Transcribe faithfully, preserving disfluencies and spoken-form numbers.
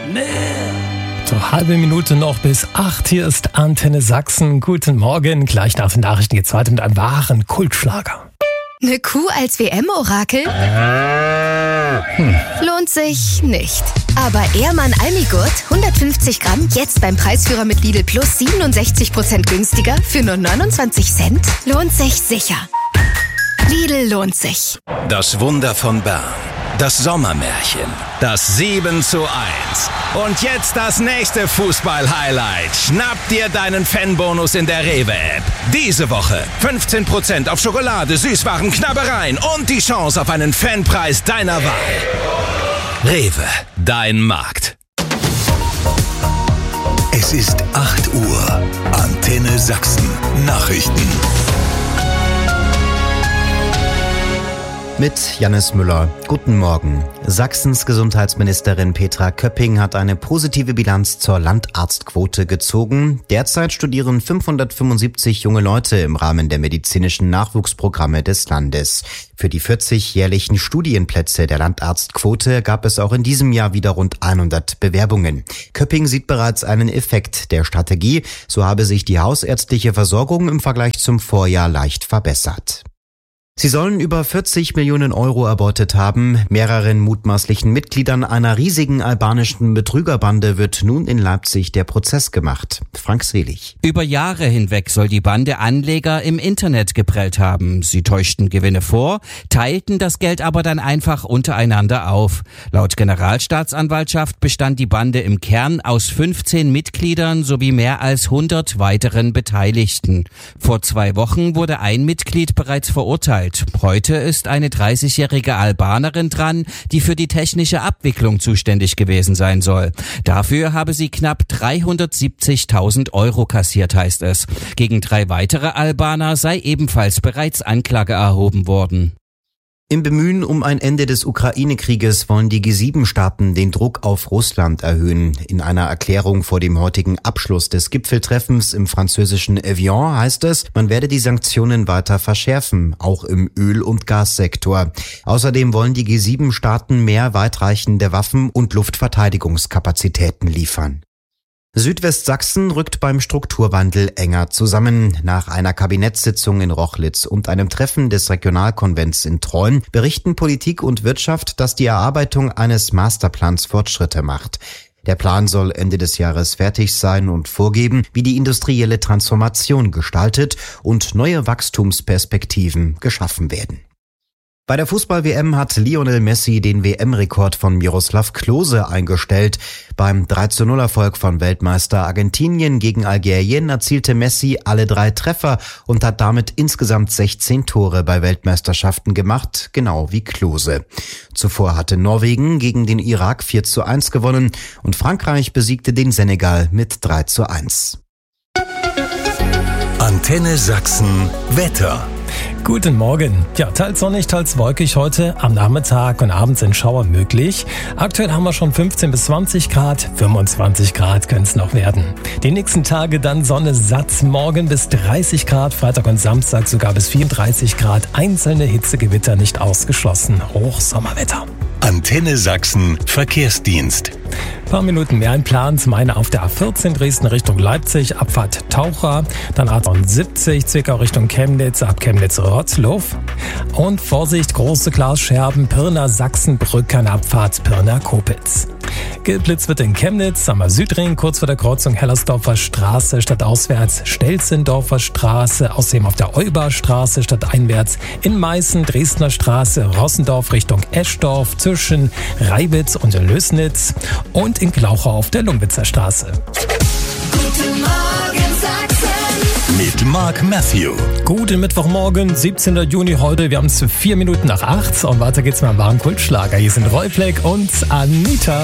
So, halbe Minute noch bis acht. Hier ist Antenne Sachsen. Guten Morgen. Gleich nach den Nachrichten geht's weiter mit einem wahren Kultschlager. Eine Kuh als W M-Orakel? Hm. Lohnt sich nicht. Aber Ehrmann Almigurt, hundertfünfzig Gramm, jetzt beim Preisführer mit Lidl Plus siebenundsechzig Prozent günstiger für nur neunundzwanzig Cent? Lohnt sich sicher. Lidl lohnt sich. Das Wunder von Bern. Das Sommermärchen. Das sieben zu eins. Und jetzt das nächste Fußball-Highlight. Schnapp dir deinen Fanbonus in der Rewe-App. Diese Woche fünfzehn Prozent auf Schokolade, Süßwaren, Knabbereien und die Chance auf einen Fanpreis deiner Wahl. Rewe, dein Markt. Es ist acht Uhr. Antenne Sachsen. Nachrichten. Mit Jannis Müller. Guten Morgen. Sachsens Gesundheitsministerin Petra Köpping hat eine positive Bilanz zur Landarztquote gezogen. Derzeit studieren fünfhundertfünfundsiebzig junge Leute im Rahmen der medizinischen Nachwuchsprogramme des Landes. Für die vierzig jährlichen Studienplätze der Landarztquote gab es auch in diesem Jahr wieder rund hundert Bewerbungen. Köpping sieht bereits einen Effekt der Strategie. So habe sich die hausärztliche Versorgung im Vergleich zum Vorjahr leicht verbessert. Sie sollen über vierzig Millionen Euro erbeutet haben. Mehreren mutmaßlichen Mitgliedern einer riesigen albanischen Betrügerbande wird nun in Leipzig der Prozess gemacht. Frank Selig. Über Jahre hinweg soll die Bande Anleger im Internet geprellt haben. Sie täuschten Gewinne vor, teilten das Geld aber dann einfach untereinander auf. Laut Generalstaatsanwaltschaft bestand die Bande im Kern aus fünfzehn Mitgliedern sowie mehr als hundert weiteren Beteiligten. Vor zwei Wochen wurde ein Mitglied bereits verurteilt. Heute ist eine dreißigjährige Albanerin dran, die für die technische Abwicklung zuständig gewesen sein soll. Dafür habe sie knapp dreihundertsiebzigtausend Euro kassiert, heißt es. Gegen drei weitere Albaner sei ebenfalls bereits Anklage erhoben worden. Im Bemühen um ein Ende des Ukraine-Krieges wollen die G sieben Staaten den Druck auf Russland erhöhen. In einer Erklärung vor dem heutigen Abschluss des Gipfeltreffens im französischen Evian heißt es, man werde die Sanktionen weiter verschärfen, auch im Öl- und Gassektor. Außerdem wollen die G sieben Staaten mehr weitreichende Waffen und Luftverteidigungskapazitäten liefern. Südwestsachsen rückt beim Strukturwandel enger zusammen. Nach einer Kabinettssitzung in Rochlitz und einem Treffen des Regionalkonvents in Treuen berichten Politik und Wirtschaft, dass die Erarbeitung eines Masterplans Fortschritte macht. Der Plan soll Ende des Jahres fertig sein und vorgeben, wie die industrielle Transformation gestaltet und neue Wachstumsperspektiven geschaffen werden. Bei der Fußball-W M hat Lionel Messi den W M-Rekord von Miroslav Klose eingestellt. Beim drei zu null Erfolg von Weltmeister Argentinien gegen Algerien erzielte Messi alle drei Treffer und hat damit insgesamt sechzehn Tore bei Weltmeisterschaften gemacht, genau wie Klose. Zuvor hatte Norwegen gegen den Irak vier zu eins gewonnen und Frankreich besiegte den Senegal mit drei zu eins. Antenne Sachsen Wetter. Guten Morgen. Ja, teils sonnig, teils wolkig heute. Am Nachmittag und abends sind Schauer möglich. Aktuell haben wir schon fünfzehn bis zwanzig Grad. fünfundzwanzig Grad können es noch werden. Die nächsten Tage dann Sonne satt. Morgen bis dreißig Grad. Freitag und Samstag sogar bis vierunddreißig Grad. Einzelne Hitzegewitter nicht ausgeschlossen. Hochsommerwetter. Antenne Sachsen Verkehrsdienst. Ein paar Minuten mehr im Plan. Zum einen auf der A vierzehn Dresden Richtung Leipzig, Abfahrt Taucher. Dann A siebzig, Zwickau Richtung Chemnitz, ab Chemnitz-Rotzlow. Und Vorsicht, große Glasscherben, Pirna Sachsenbrücke an Abfahrt Pirna-Kopitz. Geblitzt wird in Chemnitz, am Südring, kurz vor der Kreuzung Hellersdorfer Straße, stadtauswärts Stelzendorfer Straße, außerdem auf der Euberstraße, stadteinwärts in Meißen, Dresdner Straße, Rossendorf Richtung Eschdorf, zwischen Reibitz und Lößnitz und in Glauchau auf der Lungwitzer Straße. Guten Morgen Sachsen mit Mark Matthew. Guten Mittwochmorgen, siebzehnten Juni heute. Wir haben es vier Minuten nach acht und weiter geht's mit einem wahren Kultschlager. Hier sind Roy Fleck und Anita.